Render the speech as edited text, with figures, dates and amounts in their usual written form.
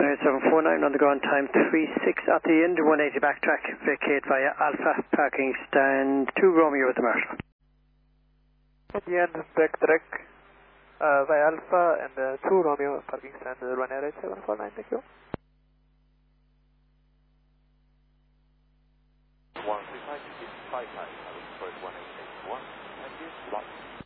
749 on the ground, time 36 at the end, 180 backtrack, vacate via Alpha, parking stand 2 Romeo with the Marshal. At the end, backtrack via Alpha and 2 Romeo, parking stand Ryanair 749, thank you. 135, 188, 1, thank you,